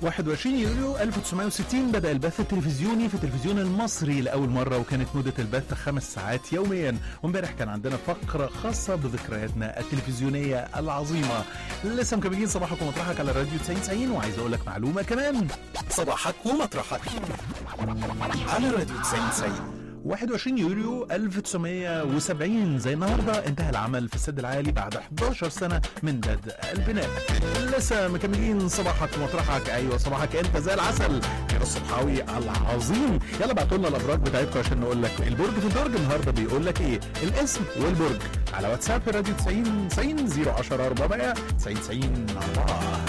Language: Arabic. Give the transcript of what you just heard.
21 يوليو 1960 بدأ البث التلفزيوني في التلفزيون المصري لأول مرة، وكانت مدة البث 5 ساعات يوميا. وامبارح كان عندنا فقرة خاصة بذكرياتنا التلفزيونية العظيمة. لسه مكملين صباحك ومطرحك على الراديو 90 وعايز أقول لك معلومة كمان. صباحك ومطرحك على الراديو 90. 21 يوليو 1970 زي النهارده انتهى العمل في السد العالي بعد 11 سنة من بدء البناء. لسه مكملين صباحك ومطرحك. ايوه صباحك انت زي العسل يا الصبحاوي العظيم. يلا بعتوا لنا الابراج بتاعتكم عشان نقول لك البرج في الدرج النهارده بيقول لك ايه. الاسم والبرج على واتساب الراديو 90 90 010 400 90 90 4.